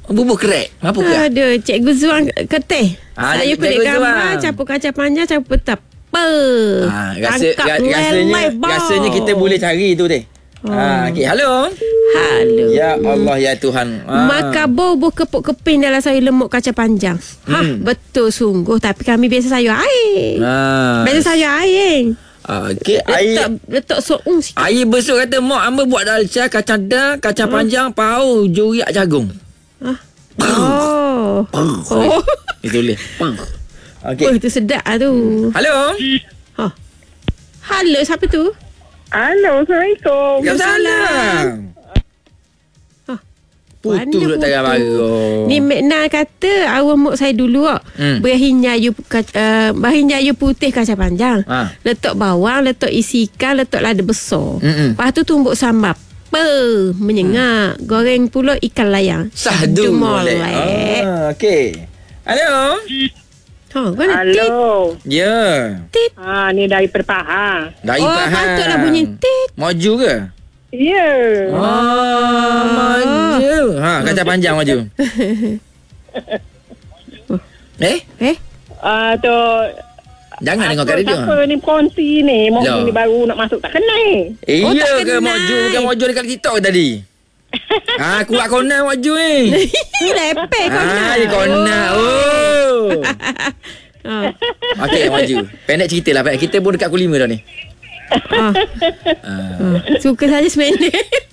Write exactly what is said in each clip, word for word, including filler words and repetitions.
Bubuh kerek. Apa ke? Aduh, Cikgu Zuan ketih. Ah, Saya Cikgu kulit gambar, Zuan. capur kaca panjang, capur petap. Ah, rasa, ra, rasanya, rasanya kita boleh cari tu deh. Oh. Ah, okay. Halo. Halo. Ya Allah, ya Tuhan. Ah. Maka bobo kepuk-keping dalam sayur lemuk kaca panjang. Ha, Hmm. betul sungguh. Tapi kami biasa sayur air. Ah. Biasa sayur air. Ah, okay. Letak, Air, letak soung sikit. air besok kata mak hamba buat dalca, kacang dah, kacang panjang, pau, juriak jagung. Ah. Oh. Oh. Itu boleh. Okay. Oh, itu sedap lah tu. Halo. Ha. Halo, siapa tu? Halo, Assalamualaikum. Waalaikumsalam. Putus Mana tak tengah baru. Ni Mekna kata awak muk saya dulu kak. Hmm. Berhinja you uh, berhinja you putih kaca panjang. Ha. Letak bawang, letak isi ikan, letak lada besar. Mm-mm. Lepas tu tumbuk sambal. Pe, menyengat. Goreng pula ikan layang. Sahdu molek. molek. Ah, okey. Halo. Ha, mana tit? Halo. Ya. Tit. Ha, ni dari Perpahang. Dari Oh, Pahang. patutlah bunyi tit. Maju ke? Ya. Oh, maju. Ha, kacang panjang maju. eh? Eh? Ah, tu. Jangan tengok kat radio. Siapa ni kongsi ni? Mau Loh. ni baru nak masuk tak kenal. Eh, Oh, iya tak ke kenal. maju? Bukan maju dekat TikTok tadi. Ah, kuat kona maju ni. Lepek kau nak. Ah, dia kona. Oh. Ha. Okey, maju. Pendek cerita lah. Pendek. Kita pun dekat pukul lima dah ni. Ha. Ah. Ha. Suka saja seminit.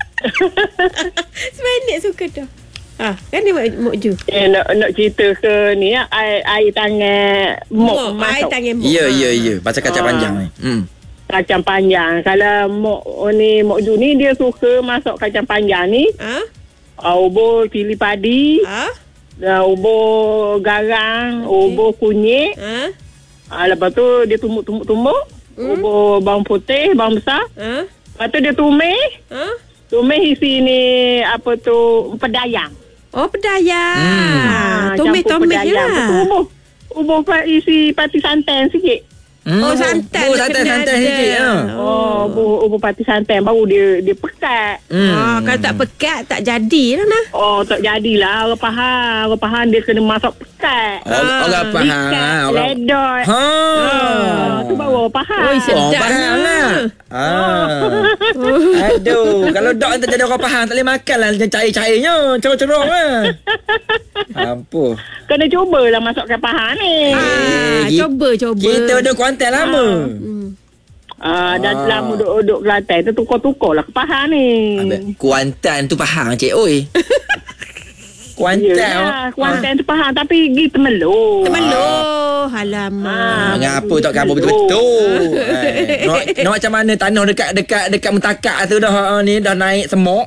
Seminit suka dah. Ha, kan dia Mok Mok Ju. Eh, nak, nak cerita ke ni ya, air, air tangan mok Mok, air masuk. tangan Mok. Ya, ya, ya. Baca kacang Ah. panjang ni. Hmm. Kacang panjang. Kalau mok ni Mok Ju ni dia suka masuk kacang panjang ni. Ha? Uh, ubur cili padi, Ha? uh, ubur garang, ubur kunyit. Ha? Uh, lepas tu dia tumbuk-tumbuk-tumbuk. Hmm. Ubur bawang putih, bawang besar. Ha? Lepas tu dia tumis. Ha? Tumis isi ni apa tu pedayang. Oh, pedayang. Hmm. Ah, Tumis-tumis je lah. Lepas tu ubur. Ubur pa- isi pati santan sikit. Hmm. Oh, santan Oh, dia santan, kena santan ada. sikit. Ha. Oh, ubur, ubur pati santan baru dia dia pekat. Hmm. Ah, kalau tak pekat, tak jadilah nah. Oh, tak jadilah orang Pahang. Orang Pahang dia kena masak pekat. Orang, orang Pahang. Ikat, ah, Orang. ledot. Ha. Ah, tu baru orang Pahang. Oi, sedap. Orang Pahang lah. Ah. Aduh, kalau dok nanti jadi orang Pahang tak boleh makan lah macam cair-cairnya, cerong-cerong lah. Ampuh. Kena cubalah masukkan Pahang ni. Ah, Eh, coba, coba. Kita udah Kuantan lama. Hmm. Ah, dah Ah. lama duduk-duduk Kelantan tu tukar-tukar lah ke Pahang ni. Abang, Kuantan tu Pahang, cik. Oi. Kuantan. Yelah, Kelantan tu Pahang tapi pergi Temelur. Temeloh. Alamak. Ah. Mengapa tak kabur betul-betul? Eh, nak, nak macam mana tanah dekat dekat dekat Mentakak tu dah ah, ni dah naik semok.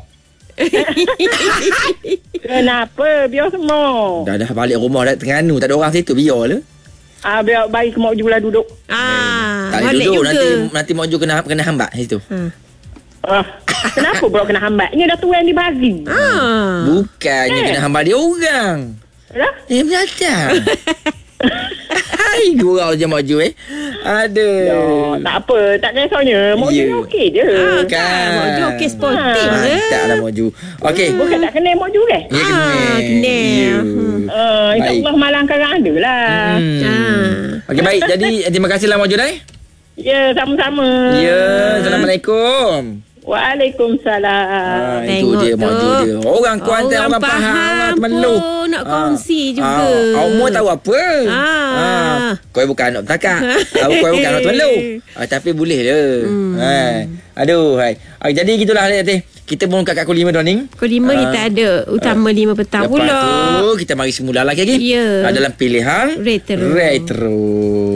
Kenapa? Biar semua. Dah dah balik rumah dah Terengganu, tak ada orang situ, biar lah. Ah, biar bayi ke Mak Ju lah duduk. Ah, Tak boleh molek duduk juga. nanti nanti Mak Ju kena kena hambat situ. Ha. Ah, kenapa pula kena hambatnya? Dah tu yang dibagi. Ah. Bukannya Eh. kena hambat dia orang. Dah? Eh, binatang. Hai, gurau je Mak Ju eh. Aduh. Ya, tak apa. Tak kisahnya. Mak Ju Ya. ni okey je. Ah, Kan. kan. Mok Ju okey sportif Ah, je. Mantap lah Mak Ju. Okey. Bukan tak kenal Mak Ju ke? Ya, Ah, kena. Ya. Hmm. Ah, Baik. InsyaAllah malang karang ada lah. Hmm. Ah. Okey, baik. Jadi terima kasihlah Mak Ju dah. eh. Ya, sama-sama. Ya, Assalamualaikum. Waalaikumsalam. Ah, itu Tengok dia tu. Maju dia. Orang Kuantan, orang, Pahang, orang Temeloh. pun nak kongsi juga. Ah, awak mau tahu apa? Ah. Kau bukan anak Mentakak. Ah, kau bukan anak Temeloh. Ah, tapi boleh je. Hmm. Ha. Aduh, hai. Ah, jadi gitulah Teh. Kita pun kat pukul lima dah ni. Pukul lima Ah. kita ada utama lima petang Lepas pula. tu kita mari semula lagi lagi. Ya. Ah, dalam pilihan Retro. Retro.